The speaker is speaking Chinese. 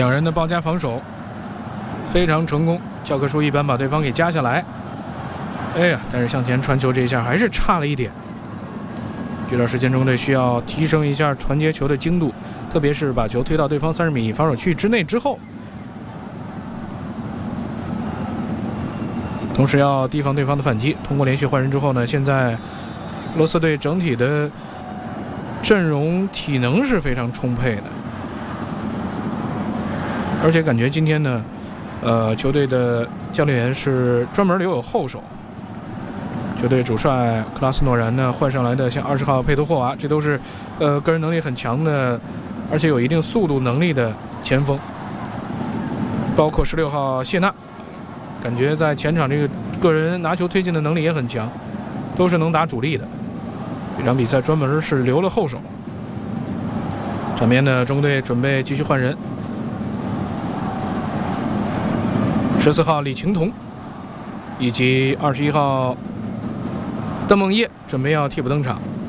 两人的包夹防守非常成功，教科书一般把对方给夹下来。哎呀，但是向前传球这一下还是差了一点。这段时间中队需要提升一下传接球的精度，特别是把球推到对方30米防守区域之内之后，同时要提防对方的反击。通过连续换人之后呢，现在俄罗斯队整体的阵容体能是非常充沛的，而且感觉今天呢，球队的教练员是专门留有后手。球队主帅克拉斯诺然呢换上来的像20号佩托霍娃，这都是个人能力很强的，而且有一定速度能力的前锋，包括16号谢纳，感觉在前场这个个人拿球推进的能力也很强，都是能打主力的。这场比赛专门是留了后手。场边的中队准备继续换人，14号李晴彤以及21号邓梦叶准备要替补登场。